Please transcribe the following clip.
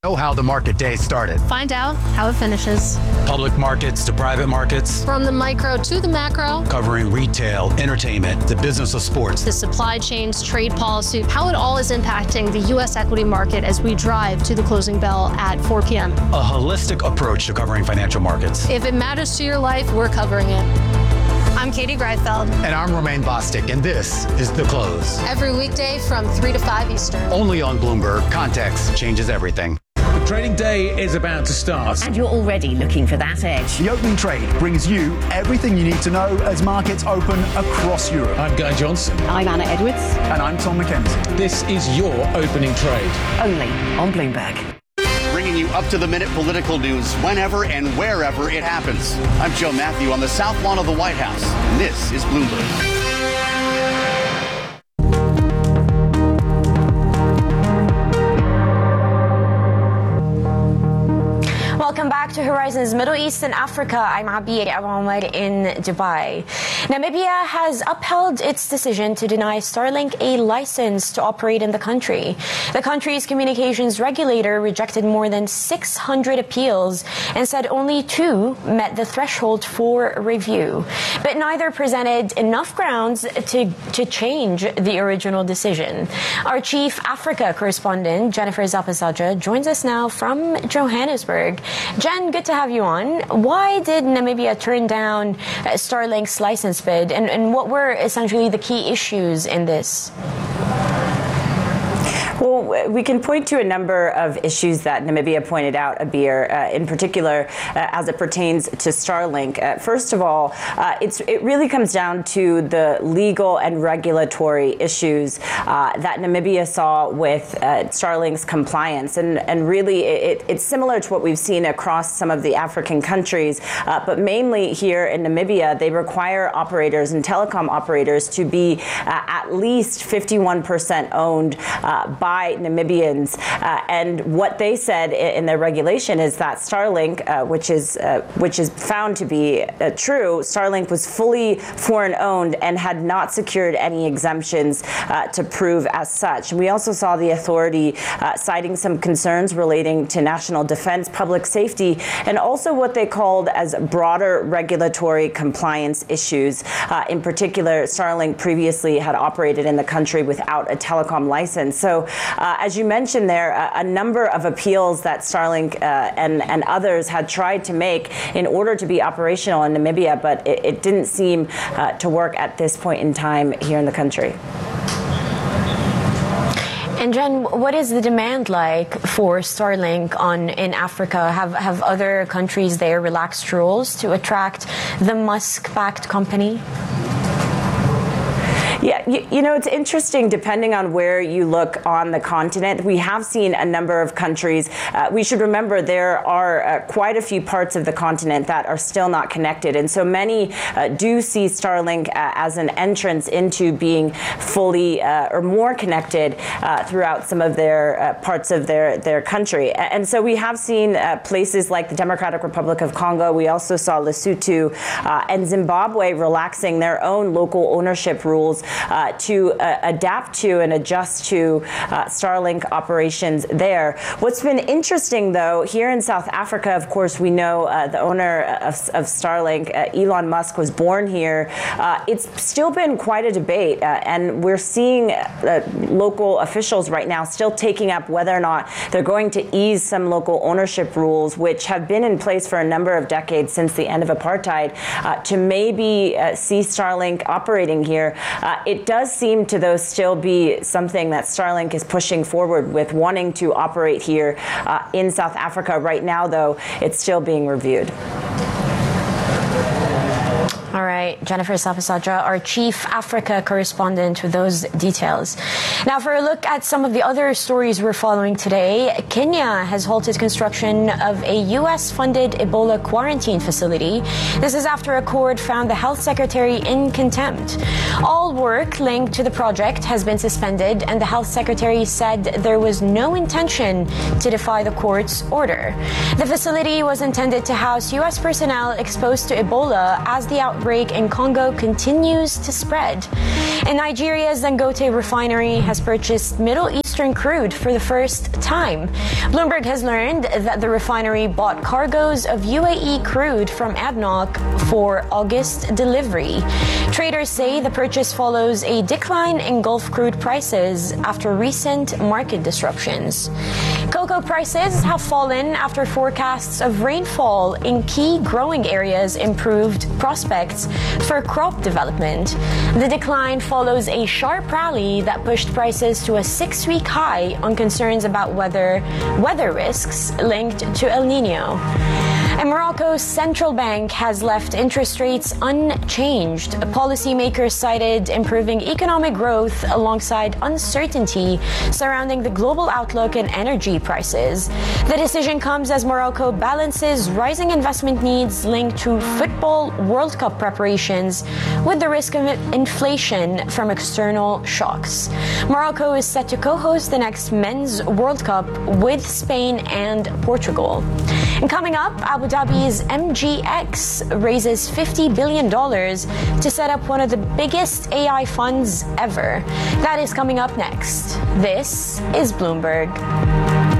Know how the market day started. Find out how it finishes. Public markets to private markets. From the micro to the macro. Covering retail, entertainment, the business of sports. The supply chains, trade policy, how it all is impacting the U.S. equity market as we drive to the closing bell at 4 p.m. A holistic approach to covering financial markets. If it matters to your life, we're covering it. I'm Katie Greifeld. And I'm Romaine Bostic, and this is The Close. Every weekday from 3 to 5 Eastern. Only on Bloomberg. Context changes everything. The trading day is about to start. And you're already looking for that edge. The opening trade brings you everything you need to know as markets open across Europe. I'm Guy Johnson. I'm Anna Edwards. And I'm Tom McKenzie. This is your opening trade. Only on Bloomberg. Bringing you up-to-the-minute political news whenever and wherever it happens. I'm Joe Matthew on the South Lawn of the White House, and this is Bloomberg. Welcome back to Horizons Middle East and Africa. I'm Abir Abomar in Dubai. Namibia has upheld its decision to deny Starlink a license to operate in the country. The country's communications regulator rejected more than 600 appeals and said only 2 met the threshold for review. But neither presented enough grounds to change the original decision. Our chief Africa correspondent, Jennifer Zapasadja, joins us now from Johannesburg. Jen, good to have you on. Why did Namibia turn down Starlink's license bid, and what were essentially the key issues in this? Well, we can point to a number of issues that Namibia pointed out, Abir, in particular as it pertains to Starlink. First of all, it really comes down to the legal and regulatory issues that Namibia saw with Starlink's compliance. And really, it's similar to what we've seen across some of the African countries, but mainly here in Namibia, they require operators and telecom operators to be at least 51% owned by Namibians, and what they said in their regulation is that Starlink, which is found to be true, Starlink was fully foreign-owned and had not secured any exemptions to prove as such. And we also saw the authority citing some concerns relating to national defense, public safety, and also what they called as broader regulatory compliance issues. In particular, Starlink previously had operated in the country without a telecom license. So as you mentioned there, a number of appeals that Starlink and others had tried to make in order to be operational in Namibia, but it didn't seem to work at this point in time here in the country. And Jen, what is the demand like for Starlink in Africa? Have other countries there relaxed rules to attract the Musk-backed company? Yeah, you know, it's interesting depending on where you look on the continent. We have seen a number of countries. We should remember there are quite a few parts of the continent that are still not connected. And so many do see Starlink as an entrance into being fully or more connected throughout some of their parts of their country. And so we have seen places like the Democratic Republic of Congo. We also saw Lesotho and Zimbabwe relaxing their own local ownership rules to adapt to and adjust to Starlink operations there. What's been interesting, though, here in South Africa, of course, we know the owner of Starlink, Elon Musk, was born here. It's still been quite a debate, and we're seeing local officials right now still taking up whether or not they're going to ease some local ownership rules, which have been in place for a number of decades since the end of apartheid, to maybe see Starlink operating here. It does seem to, though, still be something that Starlink is pushing forward with, wanting to operate here in South Africa. Right now, though, it's still being reviewed. All right, Jennifer Zapasadja, our chief Africa correspondent, with those details. Now, for a look at some of the other stories we're following today, Kenya has halted construction of a U.S.-funded Ebola quarantine facility. This is after a court found the health secretary in contempt. All work linked to the project has been suspended, and the health secretary said there was no intention to defy the court's order. The facility was intended to house U.S. personnel exposed to Ebola as the outbreak outbreak in Congo continues to spread. And Nigeria's Dangote refinery has purchased Middle Eastern crude for the first time. Bloomberg has learned that the refinery bought cargoes of UAE crude from ADNOC for August delivery. Traders say the purchase follows a decline in Gulf crude prices after recent market disruptions. Cocoa prices have fallen after forecasts of rainfall in key growing areas improved prospects for crop development. The decline follows a sharp rally that pushed prices to a 6-week high on concerns about weather risks linked to El Nino. And Morocco's central bank has left interest rates unchanged. Policymakers cited improving economic growth alongside uncertainty surrounding the global outlook and energy prices. The decision comes as Morocco balances rising investment needs linked to Football World Cup preparations with the risk of inflation from external shocks. Morocco is set to co-host the next Men's World Cup with Spain and Portugal. And coming up, Abu Dhabi's MGX raises $50 billion to set up one of the biggest AI funds ever. That is coming up next. This is Bloomberg.